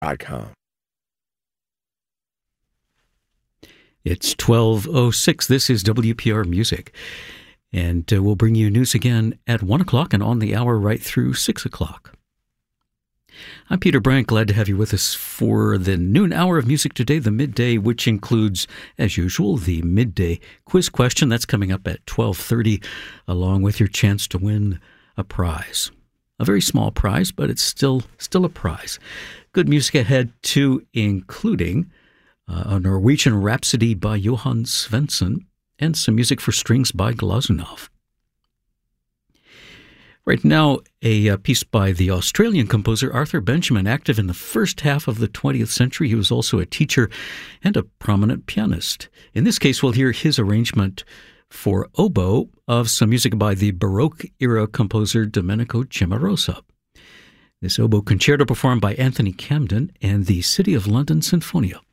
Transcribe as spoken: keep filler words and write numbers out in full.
dot com. It's twelve oh six. This is W P R Music. And uh, we'll bring you news again at one o'clock and on the hour right through six o'clock. I'm Peter Brandt, glad to have you with us for the noon hour of music today, the midday, which includes, as usual, the midday quiz question. That's coming up at twelve thirty, along with your chance to win a prize. A very small prize, but it's still still a prize. Good music ahead, too, including uh, a Norwegian Rhapsody by Johan Svensson and some music for strings by Glazunov. Right now, a, a piece by the Australian composer Arthur Benjamin, active in the first half of the twentieth century. He was also a teacher and a prominent pianist. In this case, we'll hear his arrangement for oboe of some music by the Baroque-era composer Domenico Cimarosa. This oboe concerto performed by Anthony Camden and the City of London Sinfonia.